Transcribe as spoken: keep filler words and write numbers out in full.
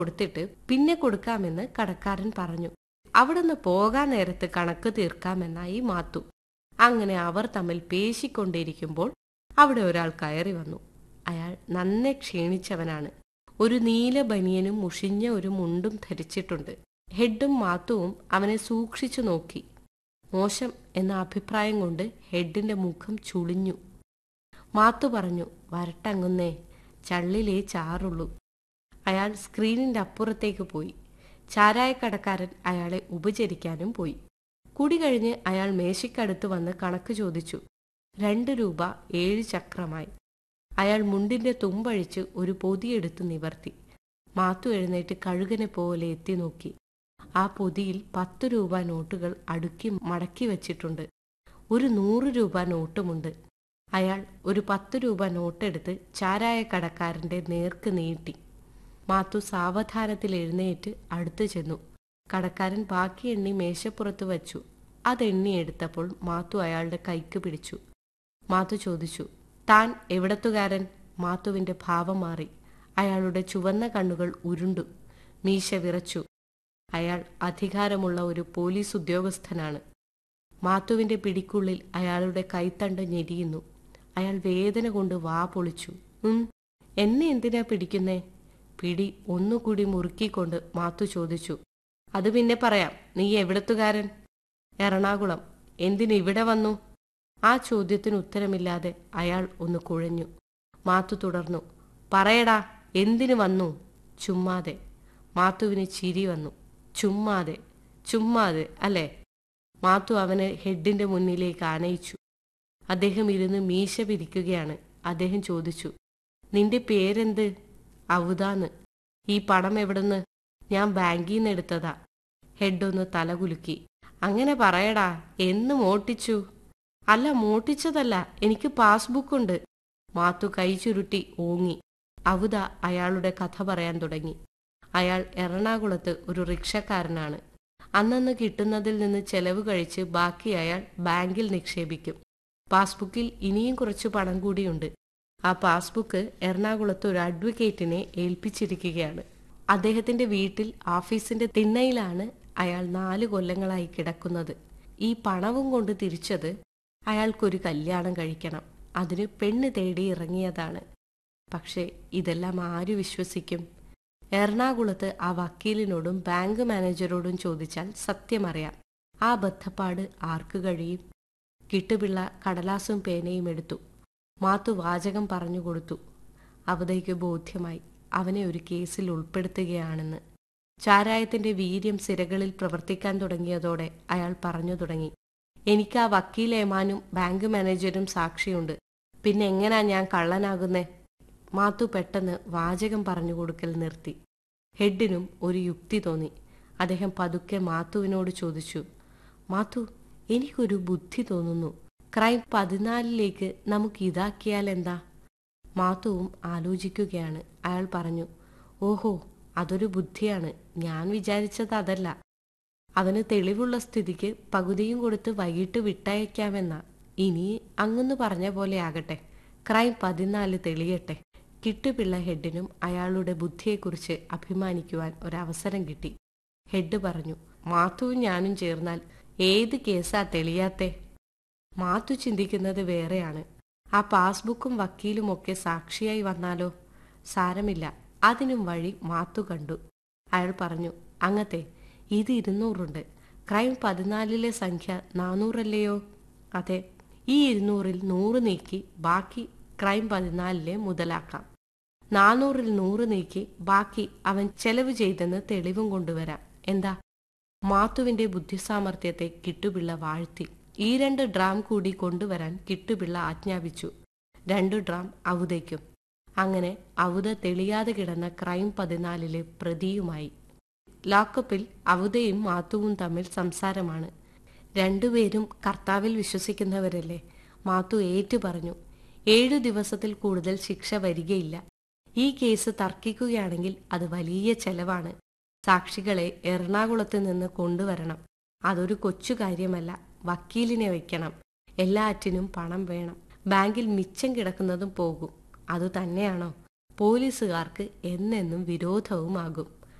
കൊടുത്തിട്ട് പിന്നെ കൊടുക്കാമെന്ന് കടക്കാരൻ പറഞ്ഞു. അവിടുന്ന് പോകാൻ നേരത്ത് കണക്ക് തീർക്കാമെന്നായി മാത്തു. അങ്ങനെ അവർ തമ്മിൽ പേശിക്കൊണ്ടിരിക്കുമ്പോൾ അവിടെ ഒരാൾ കയറി വന്നു. അയാൾ നന്നെ ക്ഷീണിച്ചവനാണ്. ഒരു നീല ബനിയനും മുഷിഞ്ഞ ഒരു മുണ്ടും ധരിച്ചിട്ടുണ്ട്. ഹെഡും മാത്തുവും അവനെ സൂക്ഷിച്ചു നോക്കി. മോശം എന്ന അഭിപ്രായം കൊണ്ട് ഹെഡിന്റെ മുഖം ചുളിഞ്ഞു. മാത്തു പറഞ്ഞു, വരട്ടങ്ങുന്നേ, ചള്ളിലേ ചാറുള്ളൂ. അയാൾ സ്ക്രീനിന്റെ അപ്പുറത്തേക്ക് പോയി. ചാരായക്കടക്കാരൻ അയാളെ ഉപചരിക്കാനും പോയി. കുടി കഴിഞ്ഞ് അയാൾ മേശയ്ക്കടുത്ത് വന്ന് കണക്ക് ചോദിച്ചു. രണ്ട് രൂപ ഏഴ് ചക്രമായി. അയാൾ മുണ്ടിന്റെ തുമ്പഴിച്ച് ഒരു പൊതിയെടുത്ത് നിവർത്തി. മാത്തു എഴുന്നേറ്റ് കഴുകനെ പോലെ എത്തി നോക്കി. ആ പൊതിയിൽ പത്തു രൂപ നോട്ടുകൾ അടുക്കി മടക്കി വച്ചിട്ടുണ്ട്. ഒരു നൂറ് രൂപ നോട്ടുമുണ്ട്. അയാൾ ഒരു പത്ത് രൂപ നോട്ടെടുത്ത് ചാരായക്കടക്കാരന്റെ നേർക്ക് നീട്ടി. മാത്തു സാവധാനത്തിൽ എഴുന്നേറ്റ് അടുത്തു ചെന്നു. കടക്കാരൻ ബാക്കി എണ്ണി മേശപ്പുറത്ത് വച്ചു. അതെണ്ണി എടുത്തപ്പോൾ മാത്തു അയാളുടെ കൈക്ക് പിടിച്ചു. മാത്തു ചോദിച്ചു, താൻ എവിടത്തുകാരൻ? മാത്തുവിന്റെ ഭാവം മാറി. അയാളുടെ ചുവന്ന കണ്ണുകൾ ഉരുണ്ടു. മീശ വിറച്ചു. അയാൾ അധികാരമുള്ള ഒരു പോലീസ് ഉദ്യോഗസ്ഥനാണ്. മാത്തുവിന്റെ പിടിക്കുള്ളിൽ അയാളുടെ കൈത്തണ്ട് ഞെരിയുന്നു. അയാൾ വേദന കൊണ്ട് വാ പൊളിച്ചു. ഉം എന്നെ എന്തിനാ പിടിക്കുന്നേ? പിടി ഒന്നുകൂടി മുറുക്കിക്കൊണ്ട് മാത്തു ചോദിച്ചു. അത് പിന്നെ പറയാം. നീ എവിടത്തുകാരൻ? എറണാകുളം. എന്തിനിവിടെ വന്നു? ആ ചോദ്യത്തിന് ഉത്തരമില്ലാതെ അയാൾ ഒന്ന് കുഴഞ്ഞു. മാത്തു തുടർന്നു, പറയടാ, എന്തിനു വന്നു? ചുമ്മാതെ. മാത്തുവിന് ചിരി വന്നു. ചുമ്മാതെ ചുമ്മാതെ അല്ലേ? മാത്തു അവനെ ഹെഡിന്റെ മുന്നിലേക്ക് ആനയിച്ചു. അദ്ദേഹം ഇരുന്ന് മീശ പിരിക്കുകയാണ്. അദ്ദേഹം ചോദിച്ചു, നിന്റെ പേരെന്ത്? അവുതാന്ന്. ഈ പണം എവിടുന്ന്? ഞാൻ ബാങ്കിൽ നിന്ന് എടുത്തതാ. ഹെഡൊന്ന് തലകുലുക്കി. അങ്ങനെ പറയടാ, എന്ന് മോട്ടിച്ചു? അല്ല, മോട്ടിച്ചതല്ല, എനിക്ക് പാസ്ബുക്കുണ്ട്. മാത്തു കൈ ചുരുട്ടി ഓങ്ങി. അവുത അയാളുടെ കഥ പറയാൻ തുടങ്ങി. അയാൾ എറണാകുളത്ത് ഒരു റിക്ഷക്കാരനാണ്. അന്നന്ന് കിട്ടുന്നതിൽ നിന്ന് ചെലവ് കഴിച്ച് ബാക്കി അയാൾ ബാങ്കിൽ നിക്ഷേപിക്കും. പാസ്ബുക്കിൽ ഇനിയും കുറച്ച് പണം കൂടിയുണ്ട്. ആ പാസ്ബുക്ക് എറണാകുളത്ത് ഒരു അഡ്വക്കേറ്റിനെ ഏൽപ്പിച്ചിരിക്കുകയാണ്. അദ്ദേഹത്തിന്റെ വീട്ടിൽ ഓഫീസിന്റെ തിണ്ണയിലാണ് അയാൾ നാല് കൊല്ലങ്ങളായി കിടക്കുന്നത്. ഈ പണവും കൊണ്ട് തിരിച്ചത് അയാൾക്കൊരു കല്യാണം കഴിക്കണം. അതിന് പെണ്ണ് തേടി ഇറങ്ങിയതാണ്. പക്ഷേ ഇതെല്ലാം ആര് വിശ്വസിക്കും? എറണാകുളത്ത് ആ വക്കീലിനോടും ബാങ്ക് മാനേജരോടും ചോദിച്ചാൽ സത്യമറിയാം. ആ ബദ്ധപ്പാട് ആർക്ക് കഴിയും? കിട്ടുപിള്ള കടലാസും പേനയും എടുത്തു. മാത്തു വാചകം പറഞ്ഞുകൊടുത്തു. അവതയ്ക്ക് ബോധ്യമായി അവനെ ഒരു കേസിൽ ഉൾപ്പെടുത്തുകയാണെന്ന്. ചാരായത്തിന്റെ വീര്യം സിരകളിൽ പ്രവർത്തിക്കാൻ തുടങ്ങിയതോടെ അയാൾ പറഞ്ഞു തുടങ്ങി, എനിക്ക് ആ വക്കീൽ ഏമാനും ബാങ്ക് മാനേജരും സാക്ഷിയുണ്ട്. പിന്നെ എങ്ങനാ ഞാൻ കള്ളനാകുന്നേ? മാത്തു പെട്ടെന്ന് വാചകം പറഞ്ഞു കൊടുക്കൽ നിർത്തി. ഹെഡിനും ഒരു യുക്തി തോന്നി. അദ്ദേഹം പതുക്കെ മാത്തുവിനോട് ചോദിച്ചു, മാത്തു, എനിക്കൊരു ബുദ്ധി തോന്നുന്നു. ക്രൈം പതിനാലിലേക്ക് നമുക്ക് ഇതാക്കിയാൽ എന്താ? മാത്തുവും ആലോചിക്കുകയാണ്. അയാൾ പറഞ്ഞു, ഓഹോ, അതൊരു ബുദ്ധിയാണ്. ഞാൻ വിചാരിച്ചത് അതല്ല. അവന് തെളിവുള്ള സ്ഥിതിക്ക് പകുതിയും കൊടുത്ത് വൈകിട്ട് വിട്ടയക്കാമെന്നാ. ഇനി അങ്ങൊന്ന് പറഞ്ഞ പോലെ ആകട്ടെ. ക്രൈം പതിനാല് തെളിയട്ടെ. കിട്ടുപിള്ള ഹെഡിനും അയാളുടെ ബുദ്ധിയെക്കുറിച്ച് അഭിമാനിക്കുവാൻ ഒരവസരം കിട്ടി. ഹെഡ് പറഞ്ഞു, മാത്തുവും ഞാനും ചേർന്നാൽ ഏത് കേസാ തെളിയാത്തെ? മാത്തു ചിന്തിക്കുന്നത് വേറെയാണ്. ആ പാസ്ബുക്കും വക്കീലുമൊക്കെ സാക്ഷിയായി വന്നാലോ? സാരമില്ല, അതിനും വഴി മാത്തു കണ്ടു. അയാൾ പറഞ്ഞു, അങ്ങത്തെ ഇത് ഇരുന്നൂറുണ്ട്. ക്രൈം പതിനാലിലെ സംഖ്യ നാനൂറല്ലയോ? അതെ. ഈ ഇരുന്നൂറിൽ നൂറ് നീക്കി ബാക്കി ക്രൈം പതിനാലിലെ മുതലാക്കാം. നാനൂറിൽ നൂറ് നീക്കി ബാക്കി അവൻ ചെലവ് ചെയ്തെന്ന് തെളിവും കൊണ്ടുവരാം. എന്താ? മാത്തുവിന്റെ ബുദ്ധിസാമർഥ്യത്തെ കിട്ടുപിള്ള വാഴ്ത്തി. ഈ രണ്ട് ഡ്രാം കൂടി കൊണ്ടുവരാൻ കിട്ടുപിള്ള ആജ്ഞാപിച്ചു. രണ്ടു ഡ്രാം അവുതയ്ക്കും. അങ്ങനെ അവുത തെളിയാതെ കിടന്ന ക്രൈം പതിനാലിലെ പ്രതിയുമായി. ലോക്കപ്പിൽ അവുതയും മാത്തുവും തമ്മിൽ സംസാരമാണ്. രണ്ടുപേരും കർത്താവിൽ വിശ്വസിക്കുന്നവരല്ലേ? മാത്തു ഏറ്റു പറഞ്ഞു, ഏഴു ദിവസത്തിൽ കൂടുതൽ ശിക്ഷ വരികയില്ല. ഈ കേസ് തർക്കിക്കുകയാണെങ്കിൽ അത് വലിയ ചെലവാണ്. സാക്ഷികളെ എറണാകുളത്ത് നിന്ന് കൊണ്ടുവരണം. അതൊരു കൊച്ചു കാര്യമല്ല. വക്കീലിനെ വയ്ക്കണം. എല്ലാറ്റിനും പണം വേണം. ബാങ്കിൽ മിച്ചം കിടക്കുന്നതും പോകും. അതുതന്നെയാണോ? പോലീസുകാർക്ക് എന്നെന്നും വിരോധവുമാകും.